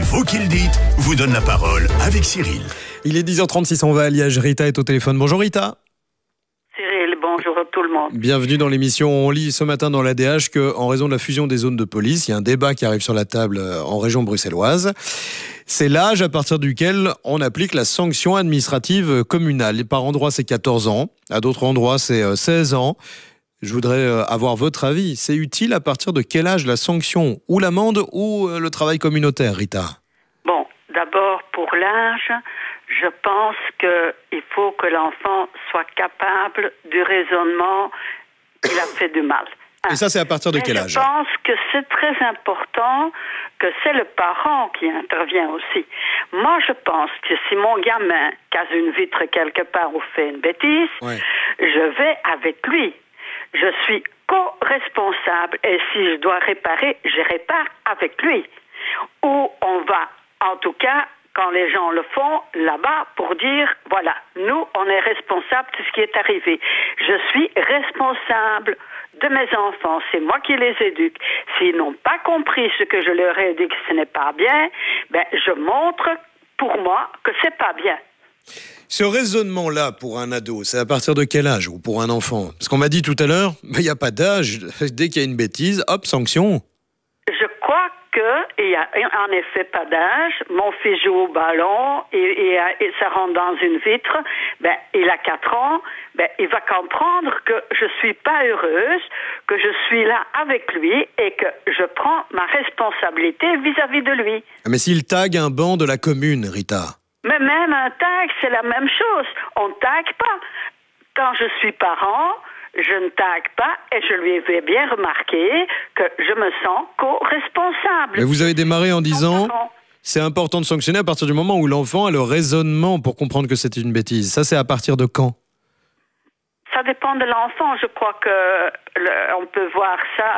Vous qui le dites vous donne la parole avec Cyril. Il est 10h36, on va à Liège. Rita est au téléphone. Bonjour Rita. Cyril, bonjour à tout le monde. Bienvenue dans l'émission. On lit ce matin dans l'ADH qu'en raison de la fusion des zones de police, il y a un débat qui arrive sur la table en région bruxelloise. C'est l'âge à partir duquel on applique la sanction administrative communale. Par endroits, c'est 14 ans. À d'autres endroits, c'est 16 ans. Je voudrais avoir votre avis. C'est utile à partir de quel âge la sanction ou l'amende ou le travail communautaire, Rita? Bon, d'abord pour l'âge, je pense qu'il faut que l'enfant soit capable du raisonnement qu'il a fait du mal. Et ça, c'est à partir de quel âge? Je pense que c'est très important que c'est le parent qui intervient aussi. Moi, je pense que si mon gamin casse une vitre quelque part ou fait une bêtise, je vais avec lui. Je suis co-responsable et si je dois réparer, je répare avec lui. Ou on va, en tout cas, quand les gens le font, là-bas, pour dire, voilà, nous, on est responsable de ce qui est arrivé. Je suis responsable de mes enfants, c'est moi qui les éduque. S'ils n'ont pas compris ce que je leur ai dit que ce n'est pas bien, ben, je montre pour moi que c'est pas bien. Ce raisonnement-là, pour un ado, c'est à partir de quel âge ou pour un enfant? Parce qu'on m'a dit tout à l'heure, il n'y a pas d'âge. Dès qu'il y a une bêtise, hop, sanction. Je crois qu'il n'y a en effet pas d'âge. Mon fils joue au ballon et ça rentre dans une vitre. Ben, il a 4 ans. Ben, il va comprendre que je ne suis pas heureuse, que je suis là avec lui et que je prends ma responsabilité vis-à-vis de lui. Mais s'il tag un banc de la commune, Rita? Mais même un tag, c'est la même chose. On ne tag pas. Quand je suis parent, je ne tag pas et je lui ai fait bien remarquer que je me sens co-responsable. Mais vous avez démarré en disant c'est important de sanctionner à partir du moment où l'enfant a le raisonnement pour comprendre que c'est une bêtise. Ça, c'est à partir de quand? Ça dépend de l'enfant. Je crois que on peut voir ça